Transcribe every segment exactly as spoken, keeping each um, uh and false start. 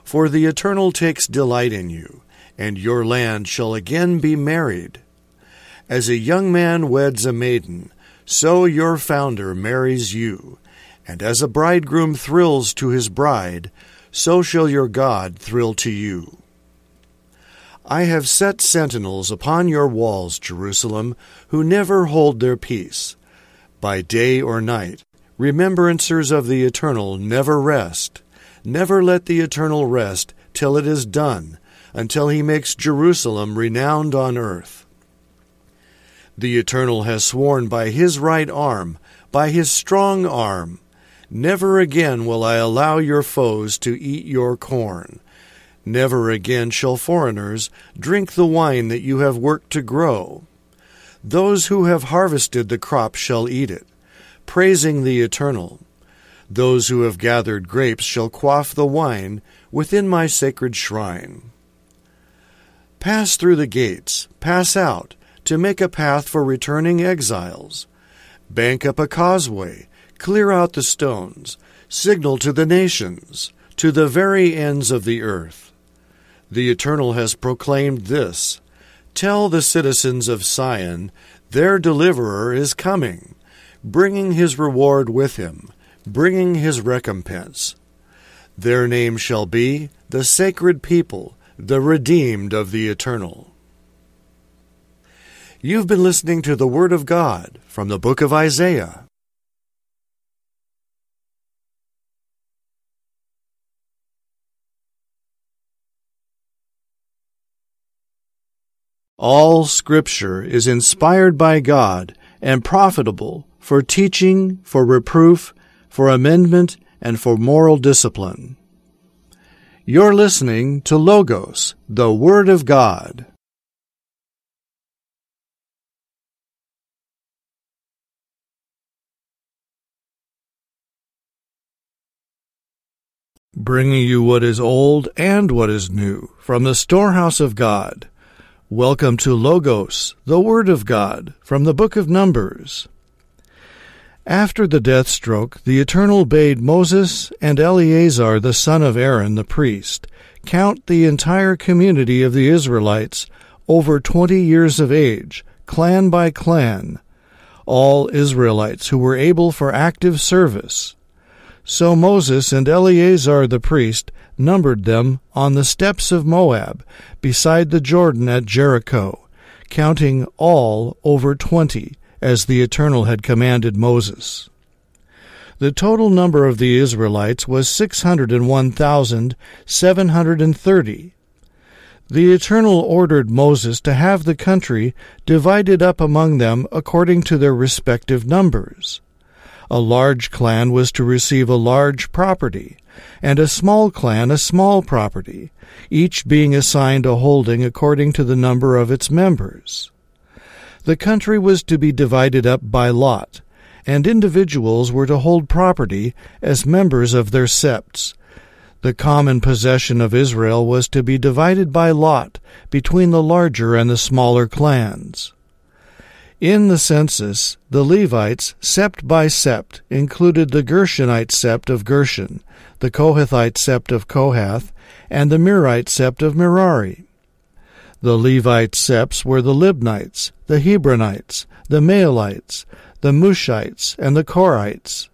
For the Eternal takes delight in you, and your land shall again be married. As a young man weds a maiden, so your founder marries you, and as a bridegroom thrills to his bride, so shall your God thrill to you. I have set sentinels upon your walls, Jerusalem, who never hold their peace. By day or night, remembrancers of the Eternal never rest. Never let the Eternal rest till it is done, until he makes Jerusalem renowned on earth. The Eternal has sworn by his right arm, by his strong arm, never again will I allow your foes to eat your corn. Never again shall foreigners drink the wine that you have worked to grow. Those who have harvested the crop shall eat it, praising the Eternal. Those who have gathered grapes shall quaff the wine within my sacred shrine. Pass through the gates, pass out, to make a path for returning exiles. Bank up a causeway, clear out the stones, signal to the nations, to the very ends of the earth. The Eternal has proclaimed this. Tell the citizens of Sion, their deliverer is coming, bringing his reward with him, bringing his recompense. Their name shall be the sacred people, the redeemed of the Eternal. You've been listening to the Word of God from the book of Isaiah. All Scripture is inspired by God and profitable for teaching, for reproof, for amendment, and for moral discipline. You're listening to Logos, the Word of God. Bringing you what is old and what is new from the storehouse of God. Welcome to Logos, the Word of God, from the book of Numbers. After the death stroke, the Eternal bade Moses and Eleazar, the son of Aaron, the priest, count the entire community of the Israelites over twenty years of age, clan by clan, all Israelites who were able for active service. So Moses and Eleazar the priest numbered them on the steppes of Moab, beside the Jordan at Jericho, counting all over twenty, as the Eternal had commanded Moses. The total number of the Israelites was six hundred and one thousand seven hundred and thirty. The Eternal ordered Moses to have the country divided up among them according to their respective numbers. A large clan was to receive a large property, and a small clan a small property, each being assigned a holding according to the number of its members. The country was to be divided up by lot, and individuals were to hold property as members of their septs. The common possession of Israel was to be divided by lot between the larger and the smaller clans. In the census, the Levites, sept by sept, included the Gershonite sept of Gershon, the Kohathite sept of Kohath, and the Merarite sept of Merari. The Levite septs were the Libnites, the Hebronites, the Maalites, the Mushites, and the Korites.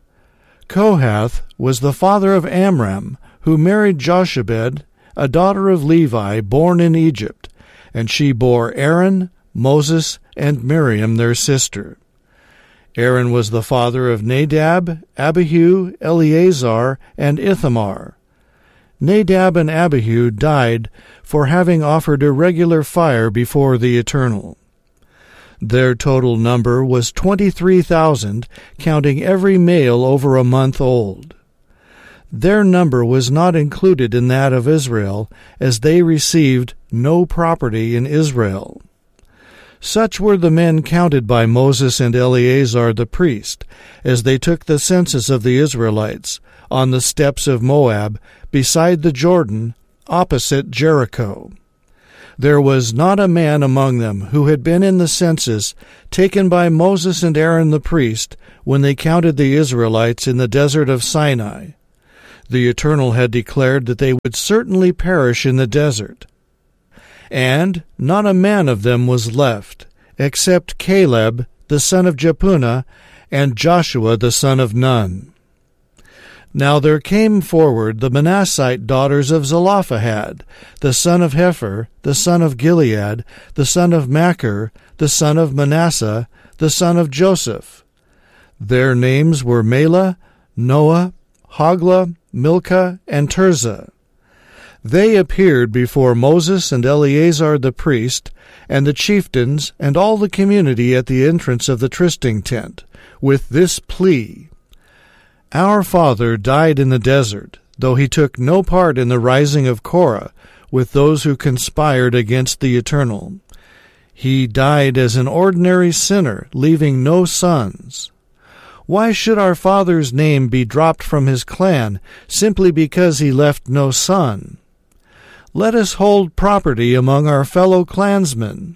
Kohath was the father of Amram, who married Jochebed, a daughter of Levi, born in Egypt, and she bore Aaron, Moses, and Miriam their sister. Aaron was the father of Nadab, Abihu, Eleazar, and Ithamar. Nadab and Abihu died for having offered irregular fire before the Eternal. Their total number was twenty-three thousand, counting every male over a month old. Their number was not included in that of Israel, as they received no property in Israel. Such were the men counted by Moses and Eleazar the priest, as they took the census of the Israelites, on the steppes of Moab, beside the Jordan, opposite Jericho. There was not a man among them who had been in the census taken by Moses and Aaron the priest when they counted the Israelites in the desert of Sinai. The Eternal had declared that they would certainly perish in the desert. And not a man of them was left, except Caleb, the son of Jephunneh, and Joshua, the son of Nun. Now there came forward the Manassite daughters of Zelophehad, the son of Hepher, the son of Gilead, the son of Machir, the son of Manasseh, the son of Joseph. Their names were Mahlah, Noah, Hoglah, Milcah, and Tirzah. They appeared before Moses and Eleazar the priest, and the chieftains, and all the community at the entrance of the trysting tent, with this plea: Our father died in the desert, though he took no part in the rising of Korah with those who conspired against the Eternal. He died as an ordinary sinner, leaving no sons. Why should our father's name be dropped from his clan simply because he left no son? Let us hold property among our fellow clansmen.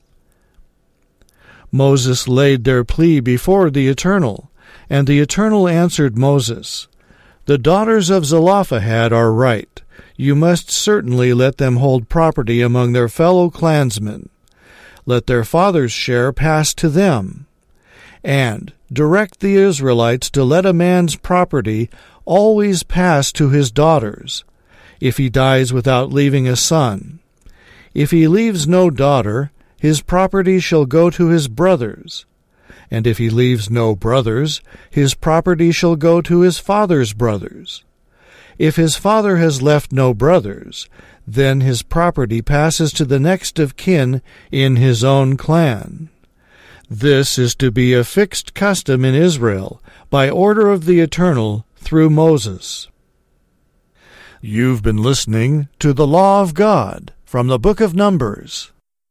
Moses laid their plea before the Eternal, and the Eternal answered Moses, The daughters of Zelophehad are right. You must certainly let them hold property among their fellow clansmen. Let their father's share pass to them. And direct the Israelites to let a man's property always pass to his daughters, if he dies without leaving a son. If he leaves no daughter, his property shall go to his brothers. And if he leaves no brothers, his property shall go to his father's brothers. If his father has left no brothers, then his property passes to the next of kin in his own clan. This is to be a fixed custom in Israel, by order of the Eternal, through Moses. You've been listening to the Law of God from the Book of Numbers.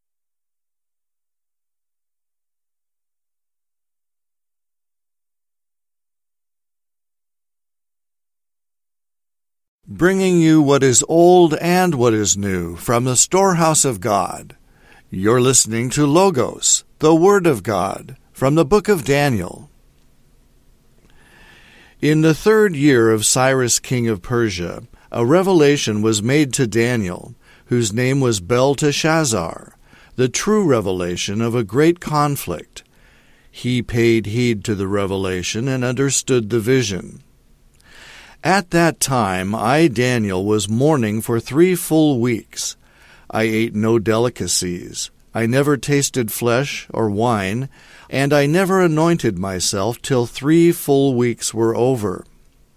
Bringing you what is old and what is new from the storehouse of God. You're listening to Logos, the Word of God, from the book of Daniel. In the third year of Cyrus king of Persia, a revelation was made to Daniel, whose name was Belteshazzar, the true revelation of a great conflict. He paid heed to the revelation and understood the vision. At that time I, Daniel, was mourning for three full weeks. I ate no delicacies. I never tasted flesh or wine, and I never anointed myself till three full weeks were over.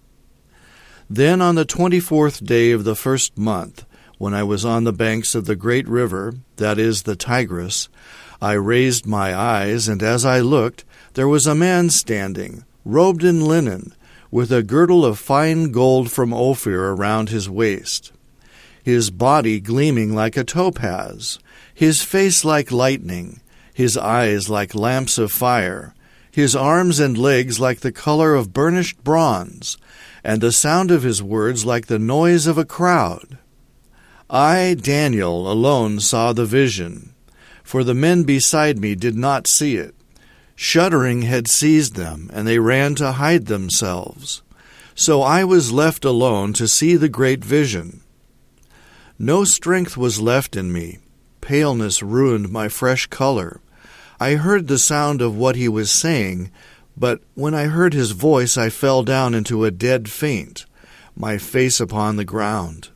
Then on the twenty-fourth day of the first month, when I was on the banks of the great river, that is the Tigris, I raised my eyes, and as I looked, there was a man standing, robed in linen, with a girdle of fine gold from Ophir around his waist, his body gleaming like a topaz, his face like lightning, his eyes like lamps of fire, his arms and legs like the color of burnished bronze, and the sound of his words like the noise of a crowd. I, Daniel, alone saw the vision, for the men beside me did not see it. Shuddering had seized them, and they ran to hide themselves. So I was left alone to see the great vision. No strength was left in me. Paleness ruined my fresh color. I heard the sound of what he was saying, but when I heard his voice I fell down into a dead faint, my face upon the ground.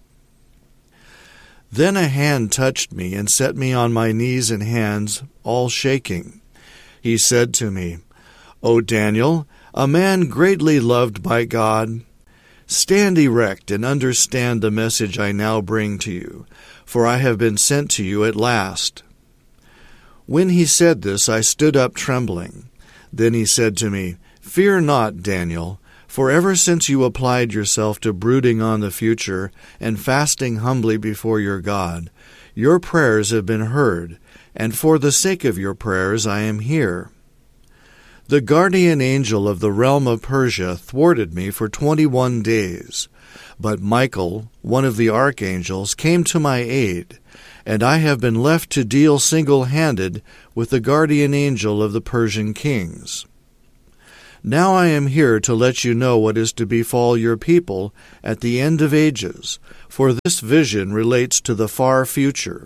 Then a hand touched me and set me on my knees and hands, all shaking. He said to me, O Daniel, a man greatly loved by God, stand erect and understand the message I now bring to you, for I have been sent to you at last. When he said this, I stood up trembling. Then he said to me, Fear not, Daniel, for ever since you applied yourself to brooding on the future and fasting humbly before your God, your prayers have been heard, and for the sake of your prayers I am here. The guardian angel of the realm of Persia thwarted me for twenty-one days, but Michael, one of the archangels, came to my aid, and I have been left to deal single-handed with the guardian angel of the Persian kings. Now I am here to let you know what is to befall your people at the end of ages, for this vision relates to the far future."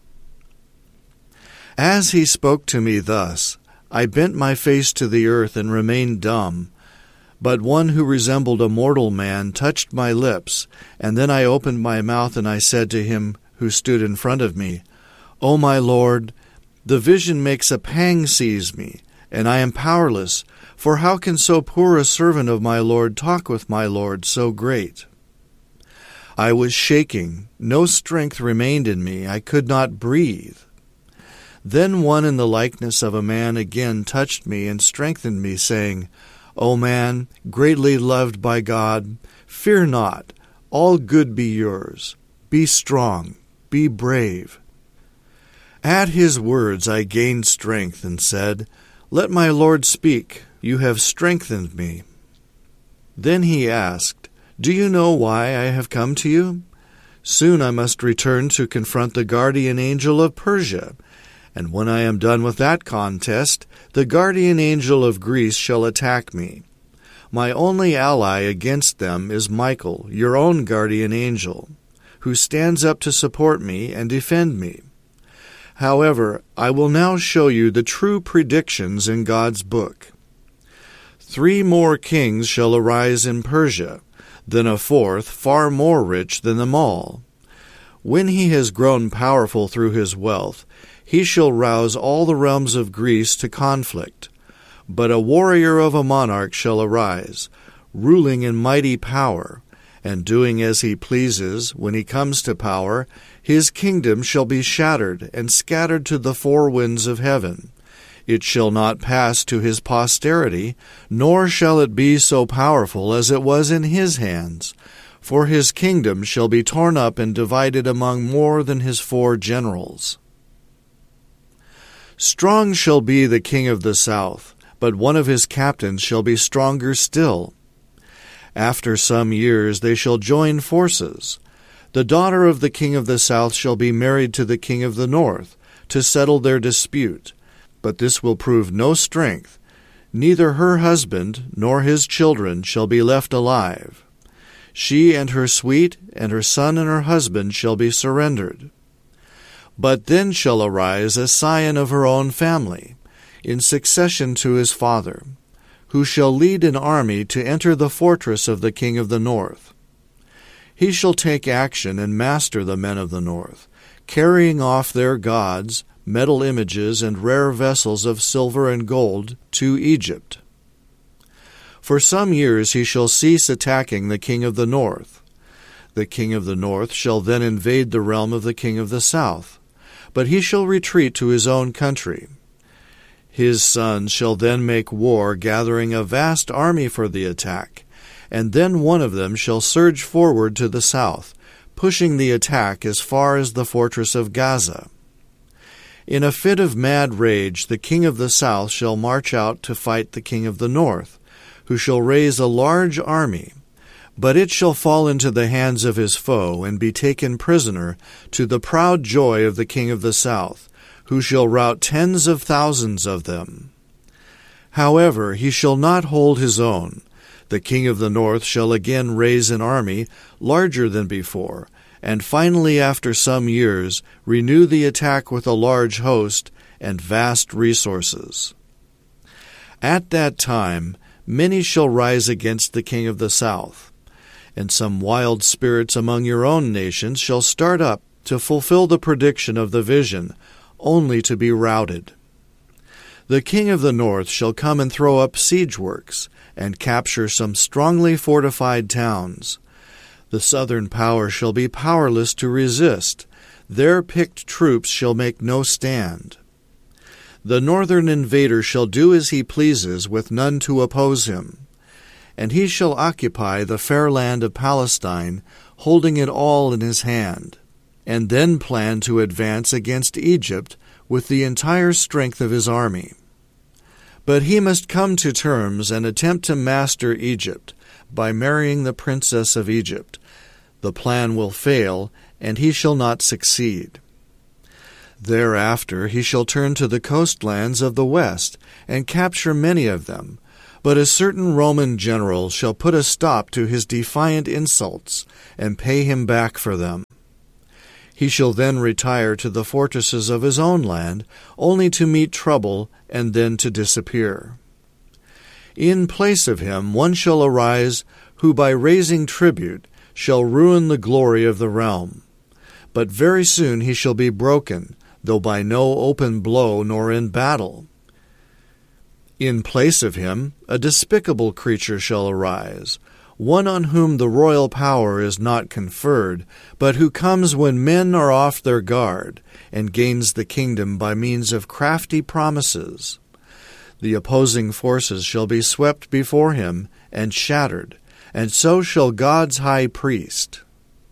As he spoke to me thus, I bent my face to the earth and remained dumb. But one who resembled a mortal man touched my lips, and then I opened my mouth and I said to him who stood in front of me, "O my Lord, the vision makes a pang seize me, and I am powerless, for how can so poor a servant of my Lord talk with my Lord so great?" I was shaking, no strength remained in me, I could not breathe. Then one in the likeness of a man again touched me and strengthened me, saying, "O man, greatly loved by God, fear not, all good be yours. Be strong, be brave." At his words I gained strength and said, "Let my Lord speak, you have strengthened me." Then he asked, "Do you know why I have come to you? Soon I must return to confront the guardian angel of Persia, and when I am done with that contest, the guardian angel of Greece shall attack me. My only ally against them is Michael, your own guardian angel, who stands up to support me and defend me. However, I will now show you the true predictions in God's book. Three more kings shall arise in Persia, then a fourth far more rich than them all. When he has grown powerful through his wealth, he shall rouse all the realms of Greece to conflict. But a warrior of a monarch shall arise, ruling in mighty power, and doing as he pleases. When he comes to power, his kingdom shall be shattered and scattered to the four winds of heaven. It shall not pass to his posterity, nor shall it be so powerful as it was in his hands, for his kingdom shall be torn up and divided among more than his four generals. Strong shall be the king of the south, but one of his captains shall be stronger still. After some years they shall join forces. The daughter of the king of the south shall be married to the king of the north, to settle their dispute. But this will prove no strength. Neither her husband nor his children shall be left alive. She and her suite and her son and her husband shall be surrendered. But then shall arise a scion of her own family, in succession to his father, who shall lead an army to enter the fortress of the king of the north. He shall take action and master the men of the north, carrying off their gods, metal images, and rare vessels of silver and gold to Egypt. For some years he shall cease attacking the king of the north. The king of the north shall then invade the realm of the king of the south, but he shall retreat to his own country. His sons shall then make war, gathering a vast army for the attack, and then one of them shall surge forward to the south, pushing the attack as far as the fortress of Gaza. In a fit of mad rage, the king of the south shall march out to fight the king of the north, who shall raise a large army. But it shall fall into the hands of his foe and be taken prisoner, to the proud joy of the king of the south, who shall rout tens of thousands of them. However, he shall not hold his own. The king of the north shall again raise an army larger than before, and finally, after some years, renew the attack with a large host and vast resources. At that time, many shall rise against the king of the south, and some wild spirits among your own nations shall start up to fulfill the prediction of the vision, only to be routed. The king of the north shall come and throw up siege works, and capture some strongly fortified towns. The southern power shall be powerless to resist. Their picked troops shall make no stand. The northern invader shall do as he pleases, with none to oppose him. And he shall occupy the fair land of Palestine, holding it all in his hand, and then plan to advance against Egypt with the entire strength of his army. But he must come to terms and attempt to master Egypt by marrying the princess of Egypt. The plan will fail, and he shall not succeed. Thereafter he shall turn to the coastlands of the west and capture many of them, But a certain Roman general shall put a stop to his defiant insults, and pay him back for them. He shall then retire to the fortresses of his own land, only to meet trouble, and then to disappear. In place of him one shall arise, who by raising tribute shall ruin the glory of the realm. But very soon he shall be broken, though by no open blow nor in battle. In place of him a despicable creature shall arise, one on whom the royal power is not conferred, but who comes when men are off their guard, and gains the kingdom by means of crafty promises. The opposing forces shall be swept before him and shattered, and so shall God's high priest.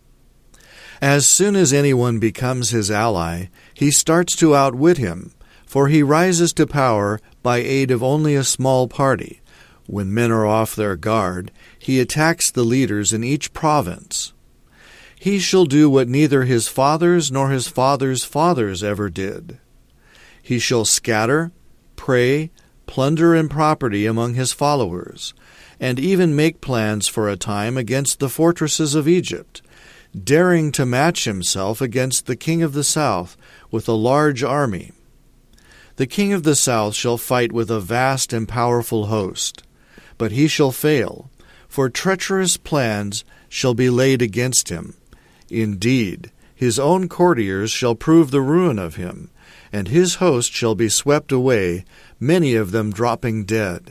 As soon as anyone becomes his ally, he starts to outwit him, for he rises to power by aid of only a small party. When men are off their guard, he attacks the leaders in each province. He shall do what neither his fathers nor his fathers' fathers ever did. He shall scatter, prey, plunder and property among his followers, and even make plans for a time against the fortresses of Egypt, daring to match himself against the king of the south with a large army. The king of the south shall fight with a vast and powerful host, but he shall fail, for treacherous plans shall be laid against him. Indeed, his own courtiers shall prove the ruin of him, and his host shall be swept away, many of them dropping dead.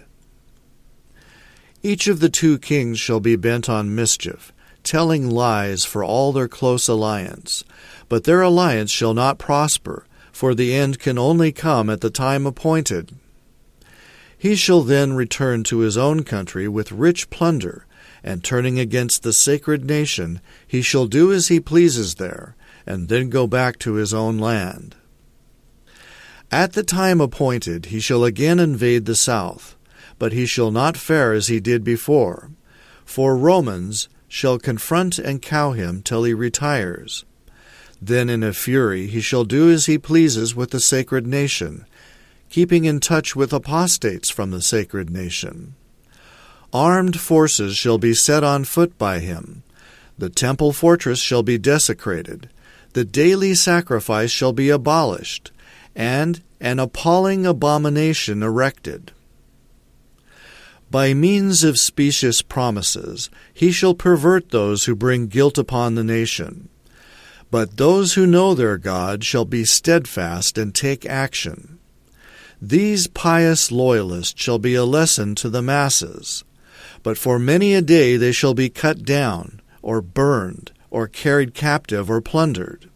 Each of the two kings shall be bent on mischief, telling lies for all their close alliance, but their alliance shall not prosper, for the end can only come at the time appointed. He shall then return to his own country with rich plunder, and turning against the sacred nation, he shall do as he pleases there, and then go back to his own land. At the time appointed he shall again invade the south, but he shall not fare as he did before, for Romans shall confront and cow him till he retires. Then in a fury he shall do as he pleases with the sacred nation, keeping in touch with apostates from the sacred nation. Armed forces shall be set on foot by him. The temple fortress shall be desecrated. The daily sacrifice shall be abolished, and an appalling abomination erected. By means of specious promises he shall pervert those who bring guilt upon the nation. But those who know their God shall be steadfast and take action. These pious loyalists shall be a lesson to the masses, but for many a day they shall be cut down, or burned, or carried captive, or plundered.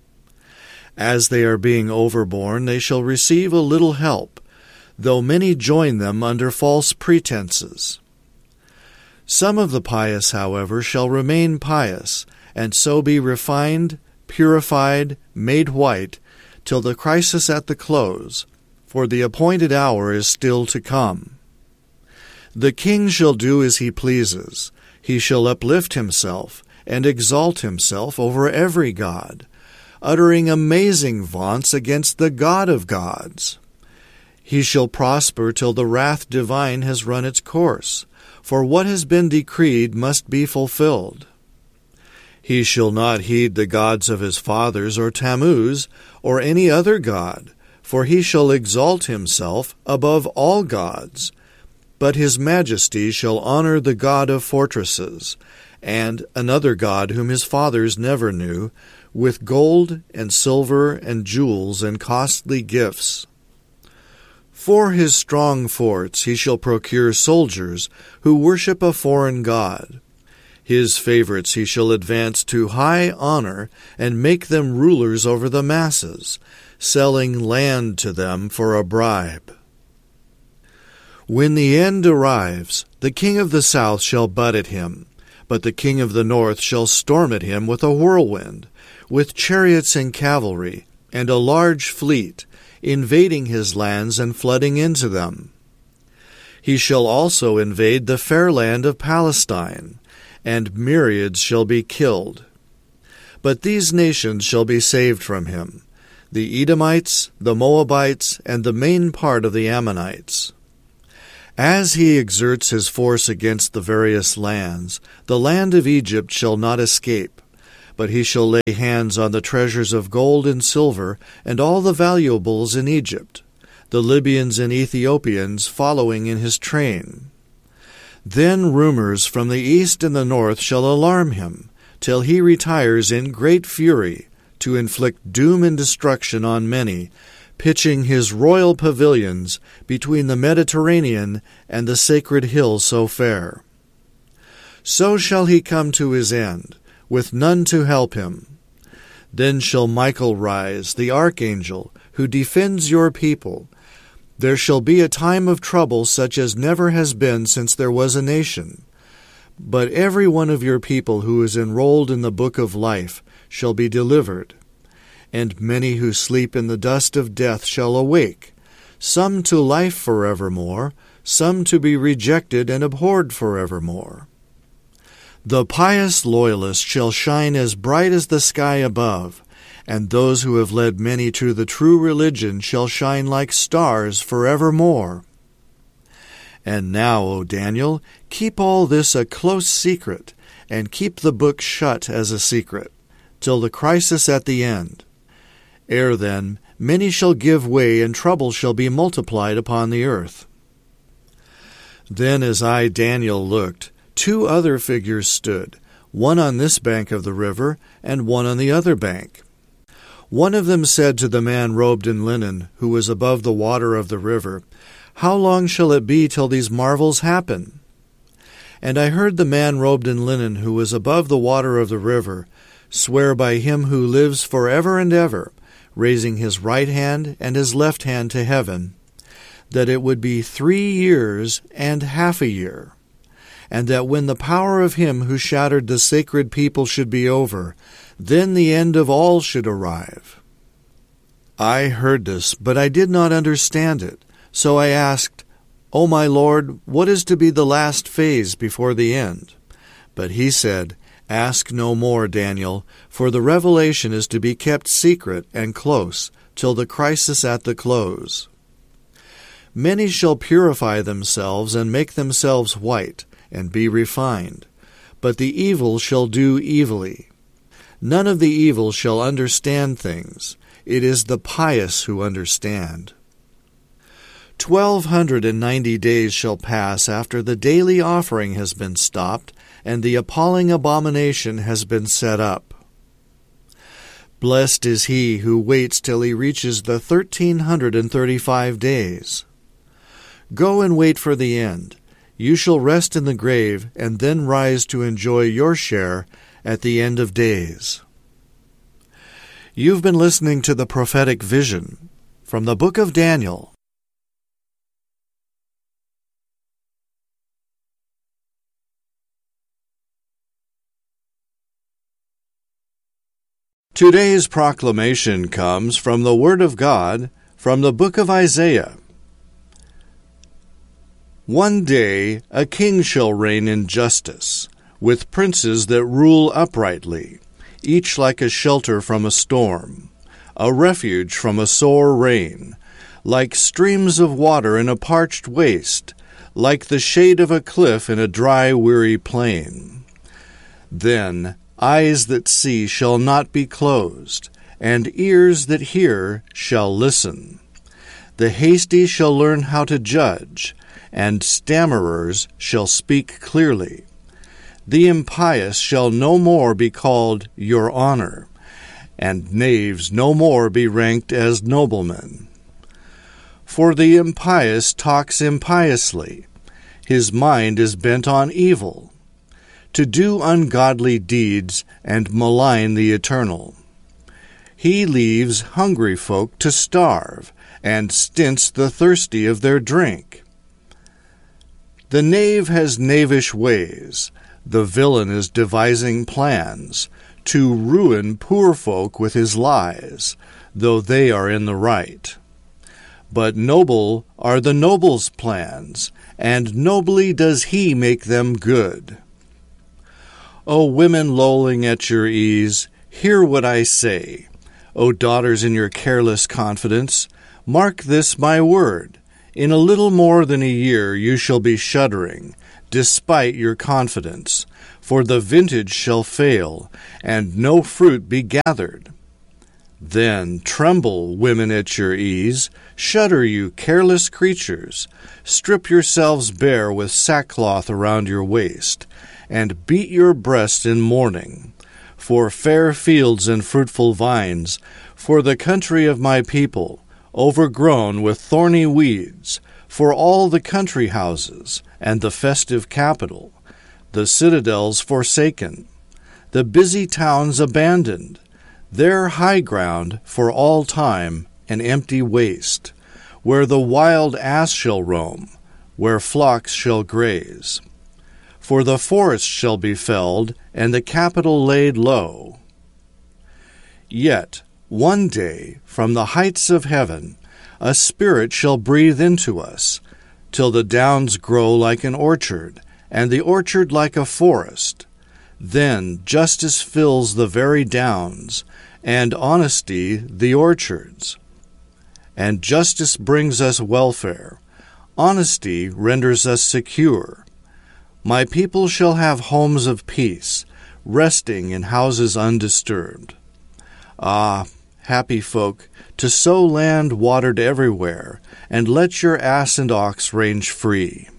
As they are being overborne, they shall receive a little help, though many join them under false pretenses. Some of the pious, however, shall remain pious, and so be refined, purified, made white, till the crisis at the close, for the appointed hour is still to come. The king shall do as he pleases. He shall uplift himself, and exalt himself over every god, uttering amazing vaunts against the God of gods. He shall prosper till the wrath divine has run its course, for what has been decreed must be fulfilled. He shall not heed the gods of his fathers, or Tammuz, or any other god, for he shall exalt himself above all gods. But his majesty shall honor the God of fortresses, and another god whom his fathers never knew, with gold and silver and jewels and costly gifts. For his strong forts he shall procure soldiers who worship a foreign god. His favorites he shall advance to high honor and make them rulers over the masses, selling land to them for a bribe. When the end arrives, the king of the south shall butt at him, but the king of the north shall storm at him with a whirlwind, with chariots and cavalry, and a large fleet, invading his lands and flooding into them. He shall also invade the fair land of Palestine, and myriads shall be killed. But these nations shall be saved from him, the Edomites, the Moabites, and the main part of the Ammonites. As he exerts his force against the various lands, the land of Egypt shall not escape, but he shall lay hands on the treasures of gold and silver and all the valuables in Egypt, the Libyans and Ethiopians following in his train. Then rumors from the east and the north shall alarm him, till he retires in great fury to inflict doom and destruction on many, pitching his royal pavilions between the Mediterranean and the sacred hill so fair. So shall he come to his end, with none to help him. Then shall Michael rise, the archangel, who defends your people. There shall be a time of trouble such as never has been since there was a nation. But every one of your people who is enrolled in the book of life shall be delivered. And many who sleep in the dust of death shall awake, some to life forevermore, some to be rejected and abhorred forevermore. The pious loyalist shall shine as bright as the sky above, and those who have led many to the true religion shall shine like stars forevermore. And now, O Daniel, keep all this a close secret, and keep the book shut as a secret, till the crisis at the end. Ere then, many shall give way, and trouble shall be multiplied upon the earth. Then as I, Daniel, looked, two other figures stood, one on this bank of the river, and one on the other bank. One of them said to the man robed in linen, who was above the water of the river, How long shall it be till these marvels happen? And I heard the man robed in linen, who was above the water of the river, swear by him who lives forever and ever, raising his right hand and his left hand to heaven, that it would be three years and half a year, and that when the power of him who shattered the sacred people should be over, then the end of all should arrive. I heard this, but I did not understand it, so I asked, O my Lord, what is to be the last phase before the end? But he said, Ask no more, Daniel, for the revelation is to be kept secret and close till the crisis at the close. Many shall purify themselves and make themselves white, and be refined, but the evil shall do evilly. None of the evil shall understand things. It is the pious who understand. Twelve hundred and ninety days shall pass after the daily offering has been stopped, and the appalling abomination has been set up. Blessed is he who waits till he reaches the thirteen hundred and thirty-five days. Go and wait for the end. You shall rest in the grave, and then rise to enjoy your share at the end of days. You've been listening to the prophetic vision from the book of Daniel. Today's proclamation comes from the Word of God, from the book of Isaiah. One day a king shall reign in justice, with princes that rule uprightly, each like a shelter from a storm, a refuge from a sore rain, like streams of water in a parched waste, like the shade of a cliff in a dry, weary plain. Then eyes that see shall not be closed, and ears that hear shall listen. The hasty shall learn how to judge, and stammerers shall speak clearly. The impious shall no more be called your honor, and knaves no more be ranked as noblemen. For the impious talks impiously, his mind is bent on evil, to do ungodly deeds and malign the Eternal. He leaves hungry folk to starve, and stints the thirsty of their drink. The knave has knavish ways, the villain is devising plans, to ruin poor folk with his lies, though they are in the right. But noble are the noble's plans, and nobly does he make them good. O women lolling at your ease, hear what I say. O daughters in your careless confidence, mark this my word. In a little more than a year you shall be shuddering, despite your confidence, for the vintage shall fail, and no fruit be gathered. Then tremble, women at your ease, shudder, you careless creatures, strip yourselves bare with sackcloth around your waist, and beat your breast in mourning, for fair fields and fruitful vines, for the country of my people, overgrown with thorny weeds, for all the country houses, and the festive capital, the citadels forsaken, the busy towns abandoned, their high ground for all time an empty waste, where the wild ass shall roam, where flocks shall graze. For the forest shall be felled, and the capital laid low. Yet one day from the heights of heaven a spirit shall breathe into us, till the downs grow like an orchard, and the orchard like a forest. Then justice fills the very downs, and honesty the orchards. And justice brings us welfare, honesty renders us secure. My people shall have homes of peace, resting in houses undisturbed. Ah, happy folk, to sow land watered everywhere, and let your ass and ox range free.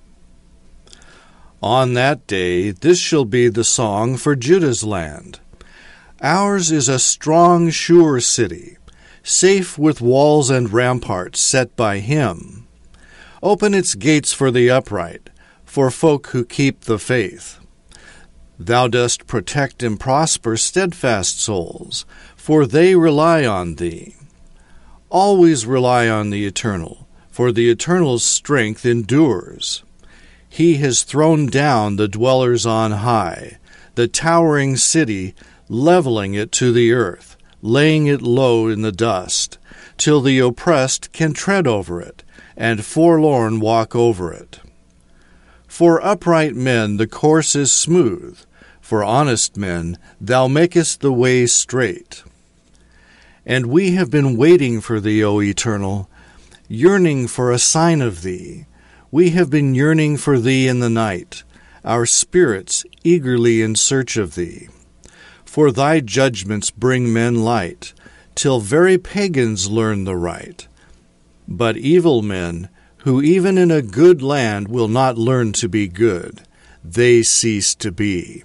On that day this shall be the song for Judah's land. Ours is a strong, sure city, safe with walls and ramparts set by him. Open its gates for the upright, for folk who keep the faith. Thou dost protect and prosper steadfast souls, for they rely on thee. Always rely on the Eternal, for the Eternal's strength endures. He has thrown down the dwellers on high, the towering city, leveling it to the earth, laying it low in the dust, till the oppressed can tread over it, and forlorn walk over it. For upright men the course is smooth, for honest men thou makest the way straight. And we have been waiting for thee, O Eternal, yearning for a sign of thee. We have been yearning for thee in the night, our spirits eagerly in search of thee. For thy judgments bring men light, till very pagans learn the right. But evil men, who even in a good land will not learn to be good, they cease to be.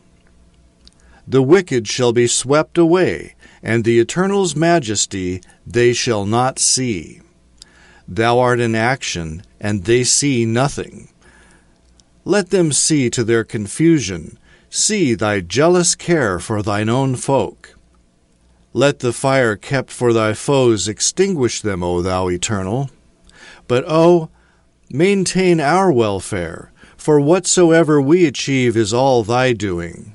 The wicked shall be swept away, and the Eternal's majesty they shall not see. Thou art in action, and they see nothing. Let them see to their confusion, see thy jealous care for thine own folk. Let the fire kept for thy foes extinguish them, O thou Eternal. But, O, maintain our welfare, for whatsoever we achieve is all thy doing.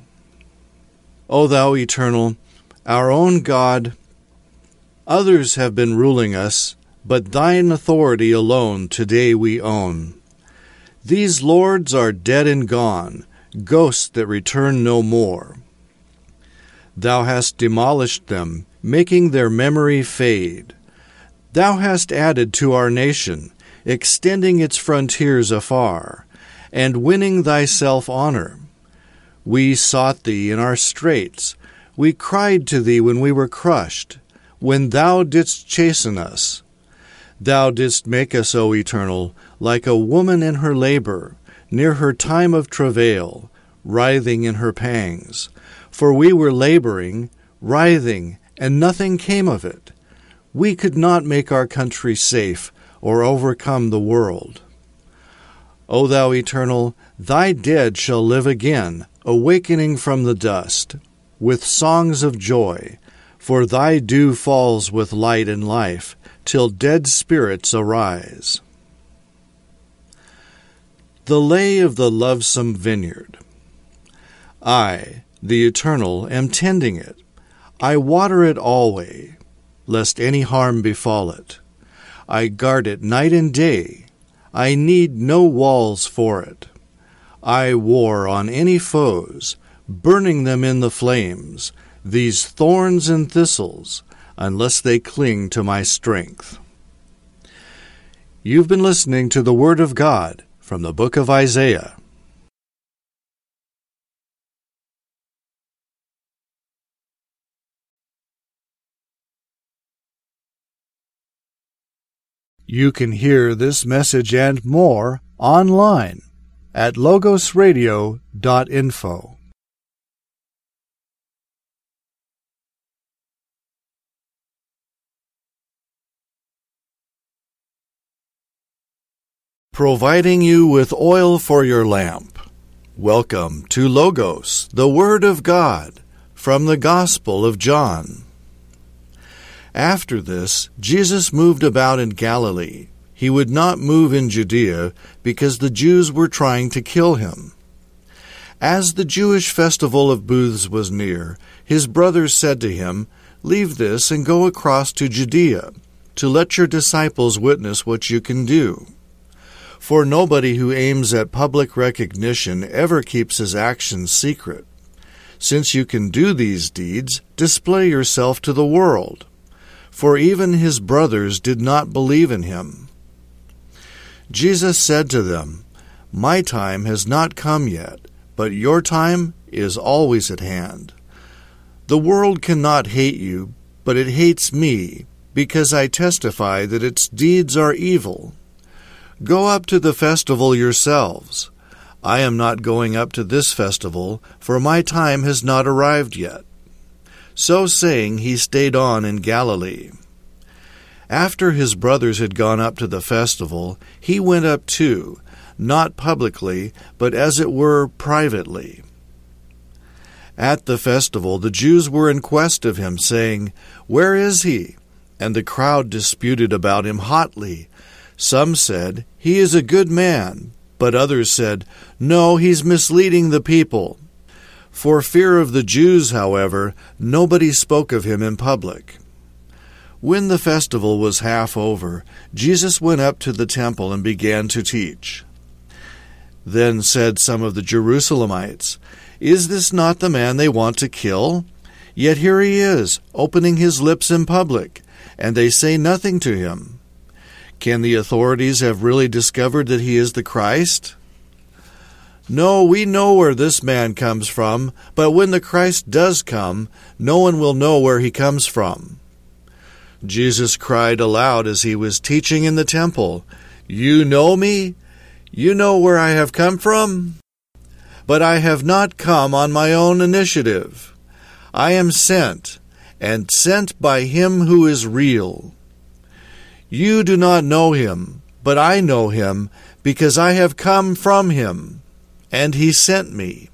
O thou Eternal, our own God, others have been ruling us, but thine authority alone today we own. These lords are dead and gone, ghosts that return no more. Thou hast demolished them, making their memory fade. Thou hast added to our nation, extending its frontiers afar, and winning thyself honor. We sought thee in our straits. We cried to thee when we were crushed, when thou didst chasten us. Thou didst make us, O Eternal, like a woman in her labor, near her time of travail, writhing in her pangs. For we were laboring, writhing, and nothing came of it. We could not make our country safe or overcome the world. O thou Eternal, thy dead shall live again, awakening from the dust, with songs of joy, for thy dew falls with light and life, till dead spirits arise. The Lay of the Lovesome Vineyard. I, the Eternal, am tending it. I water it alway, lest any harm befall it. I guard it night and day. I need no walls for it. I war on any foes, burning them in the flames, these thorns and thistles, unless they cling to my strength. You've been listening to the Word of God from the book of Isaiah. You can hear this message and more online at logos radio dot info. Providing you with oil for your lamp. Welcome to Logos, the Word of God, from the Gospel of John. After this, Jesus moved about in Galilee. He would not move in Judea because the Jews were trying to kill him. As the Jewish festival of booths was near, his brothers said to him, "Leave this and go across to Judea, to let your disciples witness what you can do. For nobody who aims at public recognition ever keeps his actions secret. Since you can do these deeds, display yourself to the world." For even his brothers did not believe in him. Jesus said to them, "My time has not come yet, but your time is always at hand. The world cannot hate you, but it hates me, because I testify that its deeds are evil. Go up to the festival yourselves. I am not going up to this festival, for my time has not arrived yet." So saying, he stayed on in Galilee. After his brothers had gone up to the festival, he went up too, not publicly, but as it were privately. At the festival the Jews were in quest of him, saying, "Where is he?" And the crowd disputed about him hotly. Some said, "He is a good man," but others said, "No, he's misleading the people." For fear of the Jews, however, nobody spoke of him in public. When the festival was half over, Jesus went up to the temple and began to teach. Then said some of the Jerusalemites, "Is this not the man they want to kill? Yet here he is, opening his lips in public, and they say nothing to him. Can the authorities have really discovered that he is the Christ? No, we know where this man comes from, but when the Christ does come, no one will know where he comes from." Jesus cried aloud as he was teaching in the temple, "You know me? You know where I have come from? But I have not come on my own initiative. I am sent, and sent by him who is real. You do not know him, but I know him, because I have come from him, and he sent me."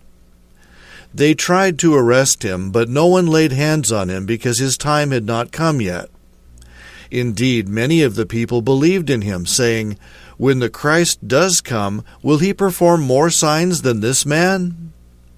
They tried to arrest him, but no one laid hands on him because his time had not come yet. Indeed, many of the people believed in him, saying, "When the Christ does come, will he perform more signs than this man?"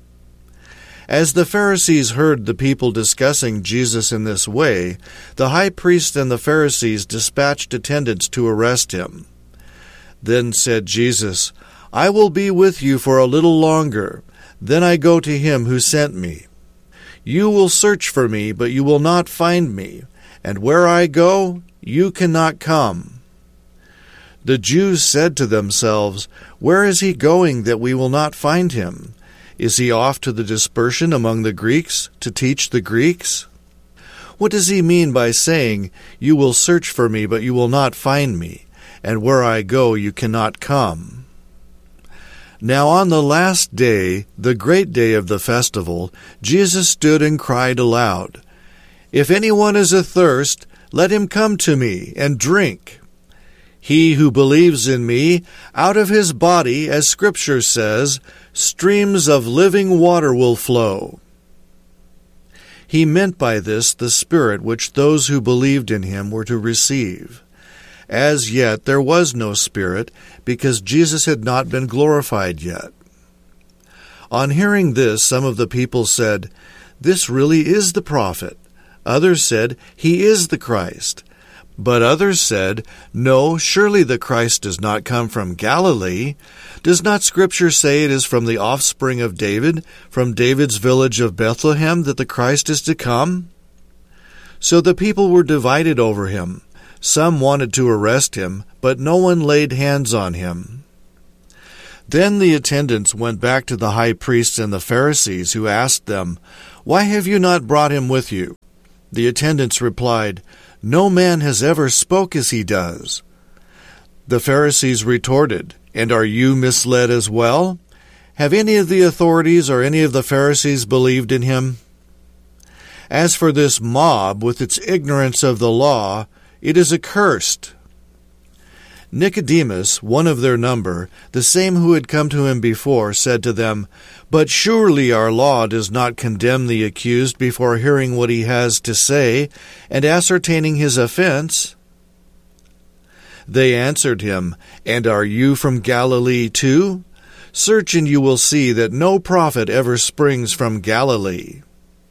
As the Pharisees heard the people discussing Jesus in this way, the high priest and the Pharisees dispatched attendants to arrest him. Then said Jesus, "I will be with you for a little longer. Then I go to him who sent me. You will search for me, but you will not find me, and where I go, you cannot come." The Jews said to themselves, "Where is he going that we will not find him? Is he off to the dispersion among the Greeks to teach the Greeks? What does he mean by saying, 'You will search for me, but you will not find me, and where I go, you cannot come'?" Now on the last day, the great day of the festival, Jesus stood and cried aloud, "If anyone is athirst, let him come to me and drink. He who believes in me, out of his body, as Scripture says, streams of living water will flow." He meant by this the Spirit which those who believed in him were to receive. As yet there was no Spirit, because Jesus had not been glorified yet. On hearing this, some of the people said, "This really is the prophet." Others said, "He is the Christ." But others said, "No, surely the Christ does not come from Galilee. Does not Scripture say it is from the offspring of David, from David's village of Bethlehem, that the Christ is to come?" So the people were divided over him. Some wanted to arrest him, but no one laid hands on him. Then the attendants went back to the high priests and the Pharisees, who asked them, "Why have you not brought him with you?" The attendants replied, "No man has ever spoke as he does." The Pharisees retorted, "And are you misled as well? Have any of the authorities or any of the Pharisees believed in him? As for this mob, with its ignorance of the law, it is accursed." Nicodemus, one of their number, the same who had come to him before, said to them, "But surely our law does not condemn the accused before hearing what he has to say and ascertaining his offense?" They answered him, "And are you from Galilee too? Search, and you will see that no prophet ever springs from Galilee."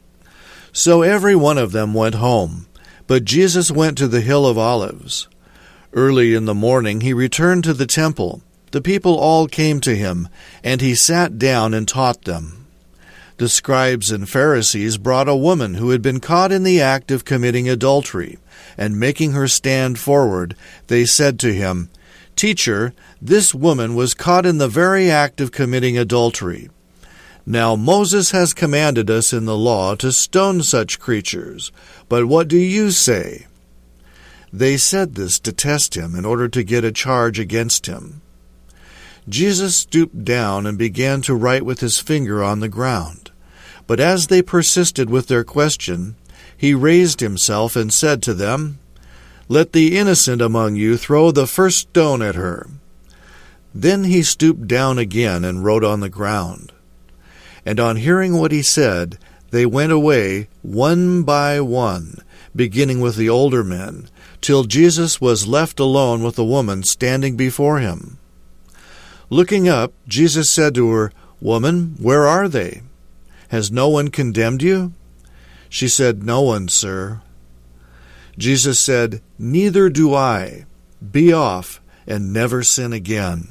So every one of them went home, but Jesus went to the Hill of Olives. Early in the morning he returned to the temple. The people all came to him, and he sat down and taught them. The scribes and Pharisees brought a woman who had been caught in the act of committing adultery, and making her stand forward, they said to him, "Teacher, this woman was caught in the very act of committing adultery. Now Moses has commanded us in the law to stone such creatures, but what do you say?" They said this to test him in order to get a charge against him. Jesus stooped down and began to write with his finger on the ground. But as they persisted with their question, he raised himself and said to them, "Let the innocent among you throw the first stone at her." Then he stooped down again and wrote on the ground. And on hearing what he said, they went away one by one, beginning with the older men, till Jesus was left alone with the woman standing before him. Looking up, Jesus said to her, "Woman, where are they? Has no one condemned you?" She said, "No one, sir." Jesus said, "Neither do I. Be off, and never sin again."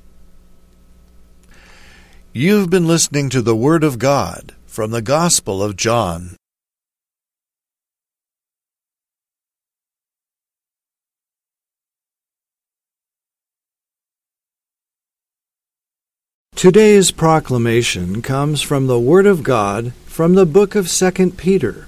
You've been listening to the Word of God from the Gospel of John. Today's proclamation comes from the Word of God from the book of Second Peter.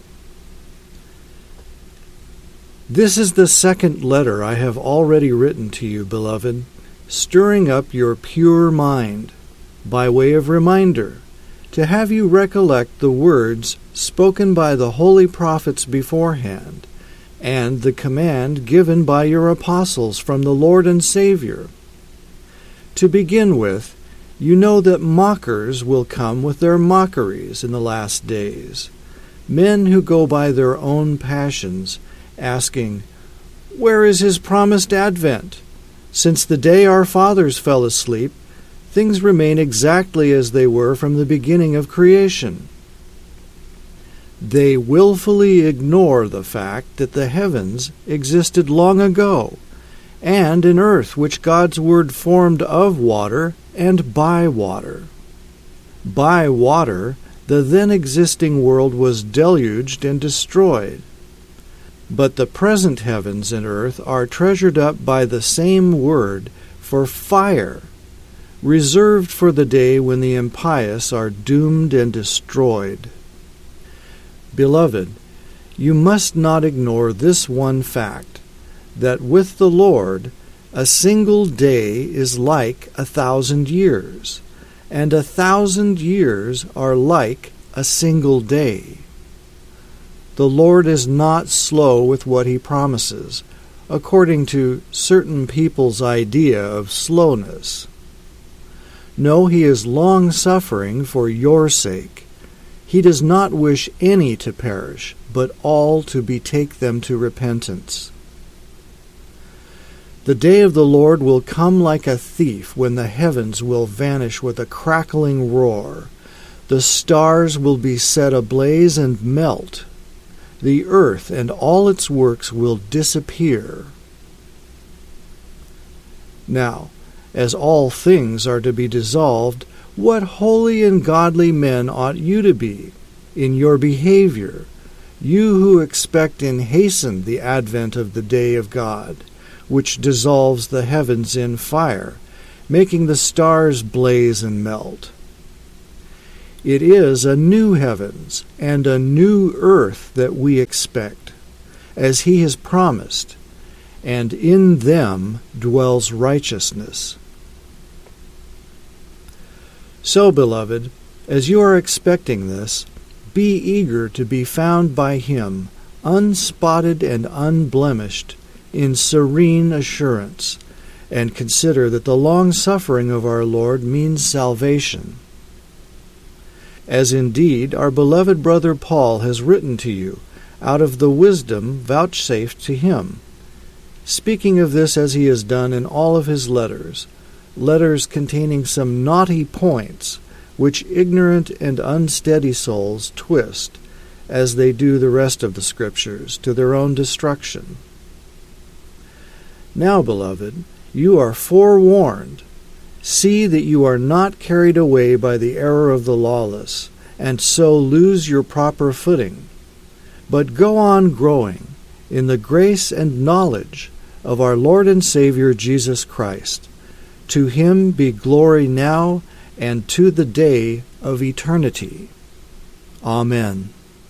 This is the second letter I have already written to you, beloved, stirring up your pure mind, by way of reminder, to have you recollect the words spoken by the holy prophets beforehand, and the command given by your apostles from the Lord and Savior. To begin with, you know that mockers will come with their mockeries in the last days, men who go by their own passions, asking, "Where is his promised advent? Since the day our fathers fell asleep, things remain exactly as they were from the beginning of creation." They willfully ignore the fact that the heavens existed long ago, and an earth which God's word formed of water and by water. By water, the then existing world was deluged and destroyed. But the present heavens and earth are treasured up by the same word for fire, reserved for the day when the impious are doomed and destroyed. Beloved, you must not ignore this one fact, that with the Lord, a single day is like a thousand years, and a thousand years are like a single day. The Lord is not slow with what he promises, according to certain people's idea of slowness. No, he is long-suffering for your sake. He does not wish any to perish, but all to betake them to repentance. The day of the Lord will come like a thief, when the heavens will vanish with a crackling roar. The stars will be set ablaze and melt. The earth and all its works will disappear. Now, as all things are to be dissolved, what holy and godly men ought you to be in your behavior, You who expect and hasten the advent of the day of God, which dissolves the heavens in fire, making the stars blaze and melt. It is a new heavens and a new earth that we expect, as he has promised, and in them dwells righteousness. So, beloved, as you are expecting this, be eager to be found by him, unspotted and unblemished, in serene assurance, and consider that the long-suffering of our Lord means salvation. As indeed our beloved brother Paul has written to you, out of the wisdom vouchsafed to him, speaking of this as he has done in all of his letters, letters containing some knotty points, which ignorant and unsteady souls twist, as they do the rest of the Scriptures, to their own destruction. Now, beloved, you are forewarned. See that you are not carried away by the error of the lawless, and so lose your proper footing, but go on growing in the grace and knowledge of our Lord and Savior Jesus Christ. To him be glory now and to the day of eternity. Amen.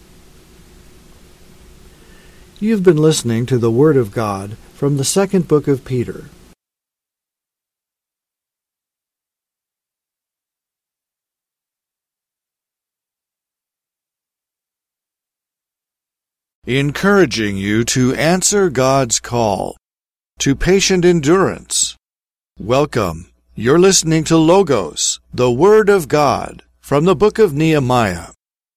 You've been listening to the Word of God from the second book of Peter. Encouraging you to answer God's call to patient endurance. Welcome. You're listening to Logos, the Word of God, from the book of Nehemiah.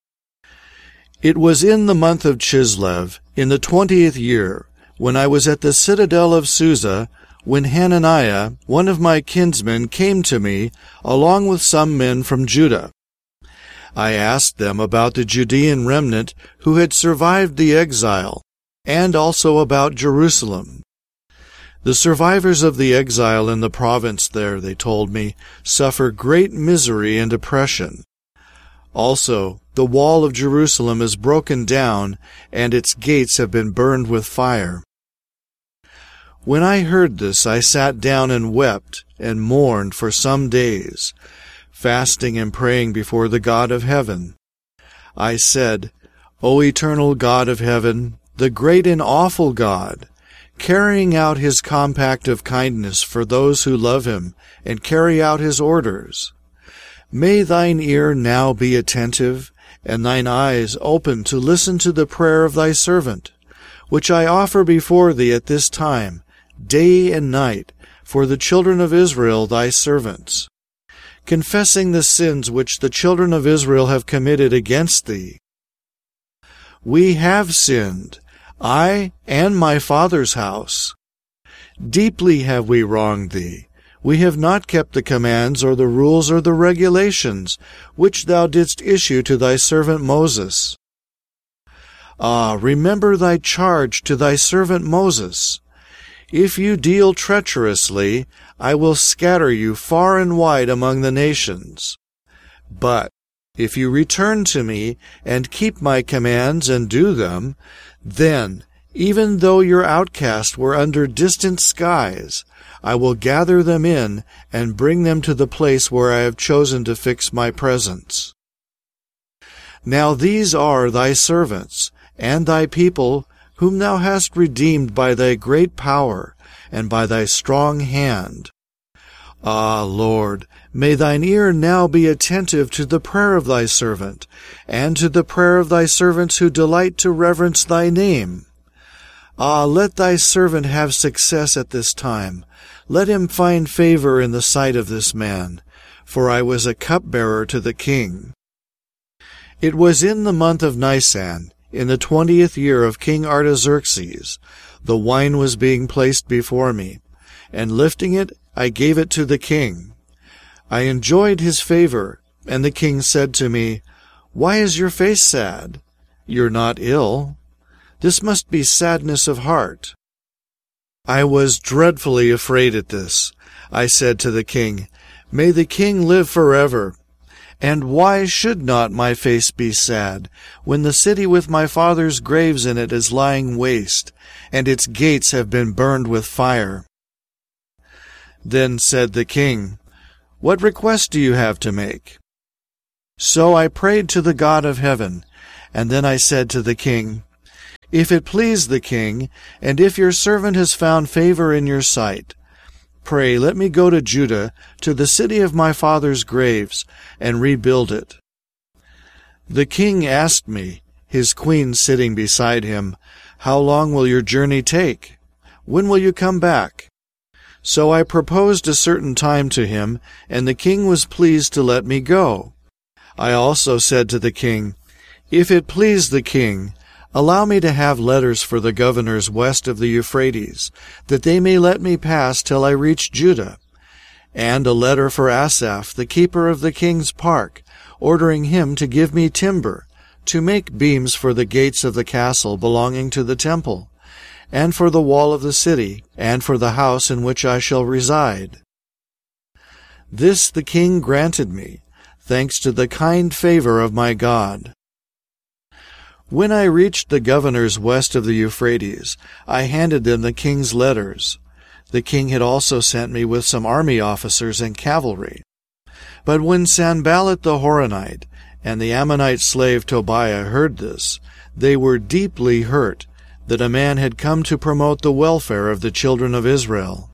It was in the month of Chislev, in the twentieth year, when I was at the citadel of Susa, when Hananiah, one of my kinsmen, came to me, along with some men from Judah. I asked them about the Judean remnant who had survived the exile, and also about Jerusalem. The survivors of the exile in the province there, they told me, suffer great misery and oppression. Also, the wall of Jerusalem is broken down, and its gates have been burned with fire. When I heard this, I sat down and wept and mourned for some days, fasting and praying before the God of heaven. I said, O eternal God of heaven, the great and awful God, carrying out his compact of kindness for those who love him and carry out his orders, may thine ear now be attentive, and thine eyes open to listen to the prayer of thy servant, which I offer before thee at this time, day and night, for the children of Israel thy servants, confessing the sins which the children of Israel have committed against thee. We have sinned, I and my father's house. Deeply have we wronged thee. We have not kept the commands or the rules or the regulations which thou didst issue to thy servant Moses. Ah, remember thy charge to thy servant Moses. If you deal treacherously, I will scatter you far and wide among the nations. But if you return to me and keep my commands and do them, then, even though your outcasts were under distant skies, I will gather them in and bring them to the place where I have chosen to fix my presence. Now these are thy servants, and thy people, whom thou hast redeemed by thy great power, and by thy strong hand. Ah, Lord, may thine ear now be attentive to the prayer of thy servant, and to the prayer of thy servants who delight to reverence thy name. Ah, let thy servant have success at this time. Let him find favor in the sight of this man, for I was a cupbearer to the king. It was in the month of Nisan, in the twentieth year of King Artaxerxes. The wine was being placed before me, and lifting it, I gave it to the king. I enjoyed his favor, and the king said to me, Why is your face sad? You're not ill. This must be sadness of heart. I was dreadfully afraid at this. I said to the king, May the king live forever. And why should not my face be sad, when the city with my father's graves in it is lying waste, and its gates have been burned with fire?" Then said the king, "What request do you have to make?" So I prayed to the God of heaven, and then I said to the king, "If it please the king, and if your servant has found favor in your sight, pray let me go to Judah, to the city of my father's graves, and rebuild it." The king asked me, his queen sitting beside him, "How long will your journey take? When will you come back?" So I proposed a certain time to him, and the king was pleased to let me go. I also said to the king, "If it please the king, allow me to have letters for the governors west of the Euphrates, that they may let me pass till I reach Judah, and a letter for Asaph, the keeper of the king's park, ordering him to give me timber, to make beams for the gates of the castle belonging to the temple, and for the wall of the city, and for the house in which I shall reside." This the king granted me, thanks to the kind favor of my God. When I reached the governors west of the Euphrates, I handed them the king's letters. The king had also sent me with some army officers and cavalry. But when Sanballat the Horonite and the Ammonite slave Tobiah heard this, they were deeply hurt that a man had come to promote the welfare of the children of Israel.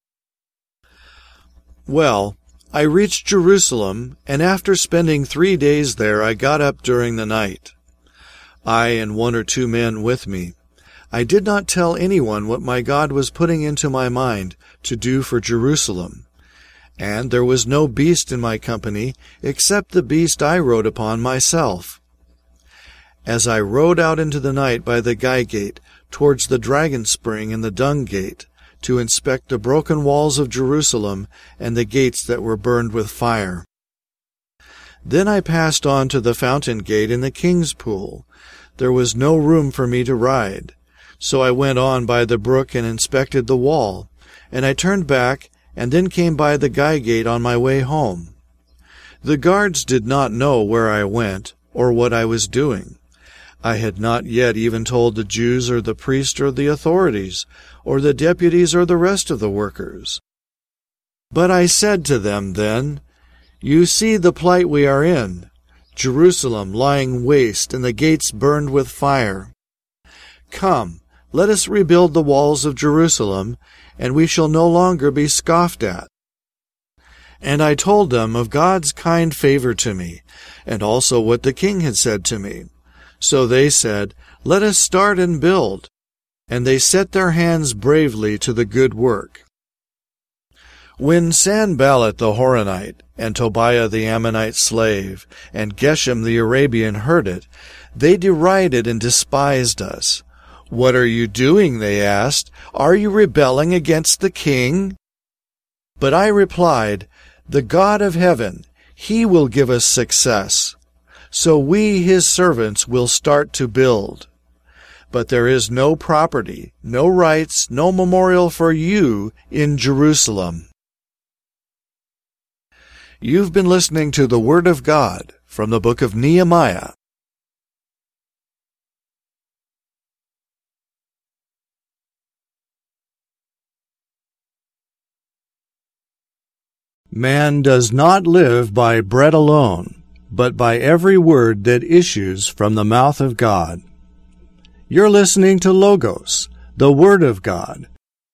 Well, I reached Jerusalem, and after spending three days there, I got up during the night, I and one or two men with me. I did not tell anyone what my God was putting into my mind to do for Jerusalem. And there was no beast in my company, except the beast I rode upon myself. As I rode out into the night by the Guy Gate, towards the Dragon Spring and the Dung Gate, to inspect the broken walls of Jerusalem and the gates that were burned with fire. Then I passed on to the Fountain Gate in the King's Pool. There was no room for me to ride, so I went on by the brook and inspected the wall, and I turned back and then came by the Guy Gate on my way home. The guards did not know where I went or what I was doing. I had not yet even told the Jews or the priests or the authorities, or the deputies or the rest of the workers. But I said to them then, "You see the plight we are in, Jerusalem lying waste and the gates burned with fire. Come, let us rebuild the walls of Jerusalem, and we shall no longer be scoffed at." And I told them of God's kind favor to me, and also what the king had said to me. So they said, "Let us start and build." And they set their hands bravely to the good work. When Sanballat the Horonite, and Tobiah the Ammonite slave, and Geshem the Arabian heard it, they derided and despised us. "What are you doing?" they asked. "Are you rebelling against the king?" But I replied, "The God of heaven, He will give us success. So we, His servants, will start to build. But there is no property, no rights, no memorial for you in Jerusalem." You've been listening to the Word of God from the book of Nehemiah. Man does not live by bread alone, but by every word that issues from the mouth of God. You're listening to Logos, the Word of God.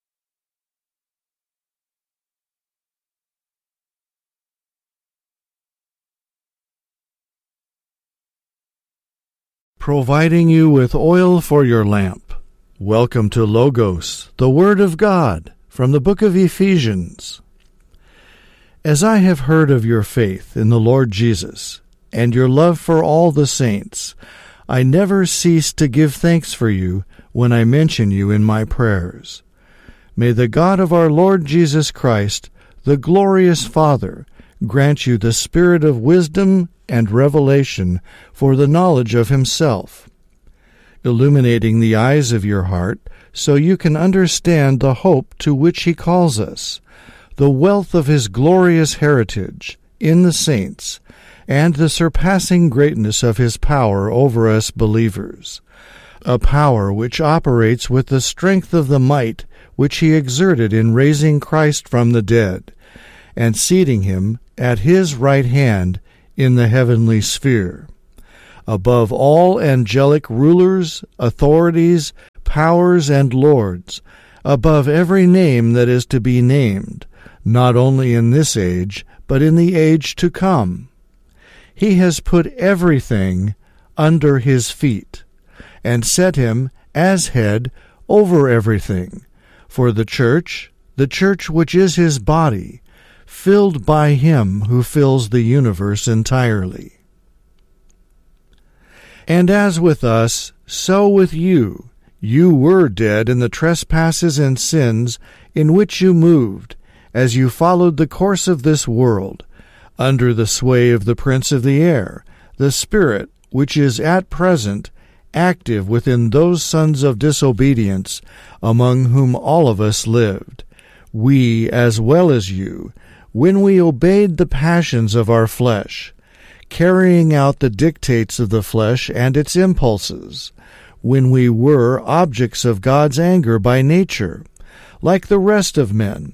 Providing you with oil for your lamp. Welcome to Logos, the Word of God, from the book of Ephesians. As I have heard of your faith in the Lord Jesus, and your love for all the saints, I never cease to give thanks for you when I mention you in my prayers. May the God of our Lord Jesus Christ, the glorious Father, grant you the spirit of wisdom and revelation for the knowledge of Himself, illuminating the eyes of your heart so you can understand the hope to which He calls us, the wealth of His glorious heritage in the saints, and the surpassing greatness of his power over us believers, a power which operates with the strength of the might which he exerted in raising Christ from the dead, and seating him at his right hand in the heavenly sphere, above all angelic rulers, authorities, powers, and lords, above every name that is to be named, not only in this age, but in the age to come. He has put everything under his feet, and set him as head over everything, for the church, the church which is his body, filled by him who fills the universe entirely. And as with us, so with you, you were dead in the trespasses and sins in which you moved, as you followed the course of this world, under the sway of the prince of the air, the Spirit which is at present active within those sons of disobedience, among whom all of us lived, we as well as you, when we obeyed the passions of our flesh, carrying out the dictates of the flesh and its impulses, when we were objects of God's anger by nature, like the rest of men.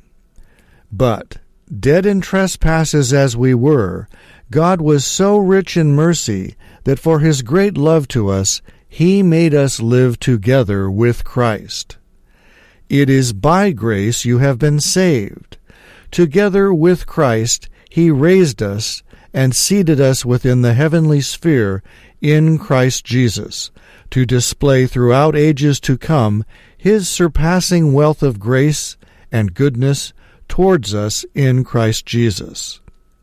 But, dead in trespasses as we were, God was so rich in mercy that for his great love to us, he made us live together with Christ. It is by grace you have been saved. Together with Christ, he raised us and seated us within the heavenly sphere in Christ Jesus, to display throughout ages to come his surpassing wealth of grace and goodness towards us in Christ Jesus.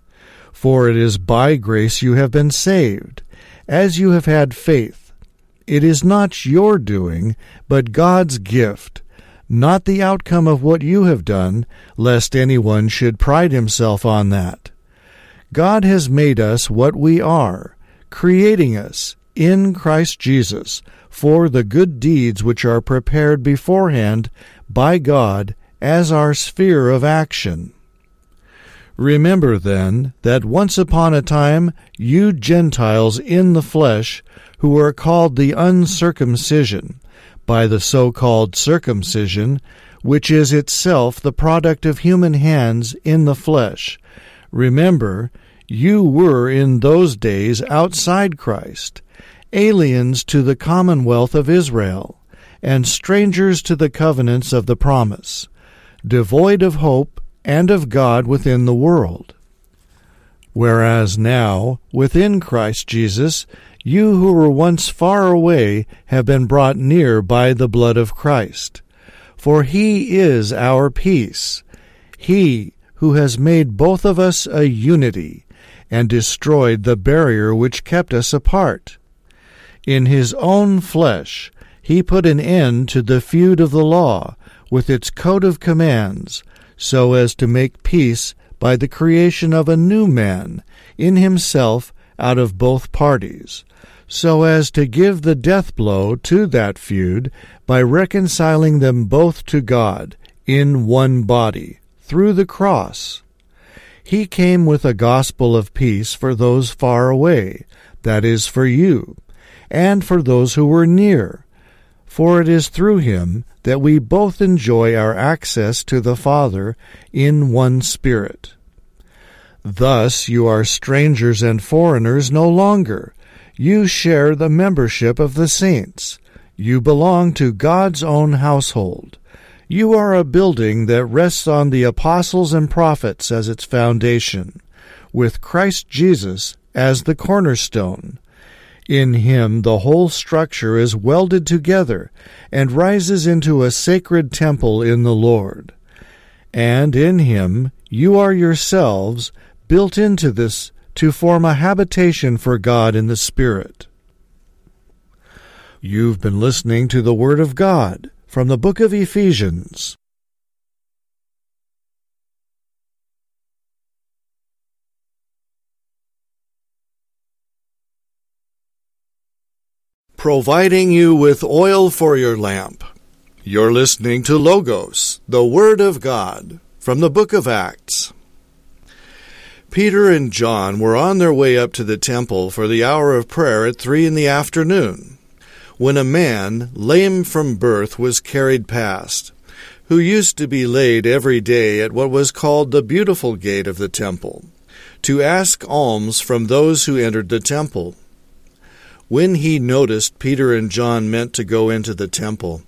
For it is by grace you have been saved, as you have had faith. It is not your doing, but God's gift, not the outcome of what you have done, lest anyone should pride himself on that. God has made us what we are, creating us in Christ Jesus for the good deeds which are prepared beforehand by God as our sphere of action. Remember, then, that once upon a time you Gentiles in the flesh, who are called the uncircumcision, by the so-called circumcision, which is itself the product of human hands in the flesh, remember, you were in those days outside Christ, aliens to the commonwealth of Israel, and strangers to the covenants of the promise, devoid of hope and of God within the world. Whereas now, within Christ Jesus, you who were once far away have been brought near by the blood of Christ. For he is our peace, he who has made both of us a unity, and destroyed the barrier which kept us apart. In his own flesh he put an end to the feud of the law, with its code of commands, so as to make peace by the creation of a new man in himself out of both parties, so as to give the death blow to that feud by reconciling them both to God in one body, through the cross. He came with a gospel of peace for those far away, that is, for you, and for those who were near, for it is through him that we both enjoy our access to the Father in one Spirit. Thus you are strangers and foreigners no longer. You share the membership of the saints. You belong to God's own household. You are a building that rests on the apostles and prophets as its foundation, with Christ Jesus as the cornerstone. In him the whole structure is welded together and rises into a sacred temple in the Lord. And in him you are yourselves built into this to form a habitation for God in the Spirit. You've been listening to the Word of God from the book of Ephesians. Providing you with oil for your lamp. You're listening to Logos, the Word of God, from the book of Acts. Peter and John were on their way up to the temple for the hour of prayer at three in the afternoon, when a man, lame from birth, was carried past, who used to be laid every day at what was called the Beautiful Gate of the temple, to ask alms from those who entered the temple. When he noticed Peter and John meant to go into the temple,